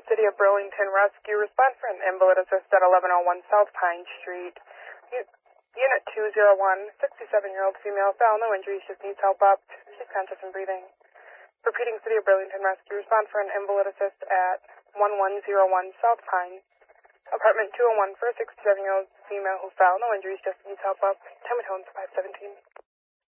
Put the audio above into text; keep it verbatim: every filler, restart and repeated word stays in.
City of Burlington Rescue. Respond for an invalid assist at eleven oh one South Pine Street. U- Unit two oh one, sixty-seven-year-old female, fell, no injuries, just needs help up. She's conscious and breathing. Repeating, City of Burlington Rescue. Respond for an invalid assist at eleven oh one South Pine. Apartment two oh one for a sixty-seven-year-old female who fell, no injuries, just needs help up. Time at home five seventeen.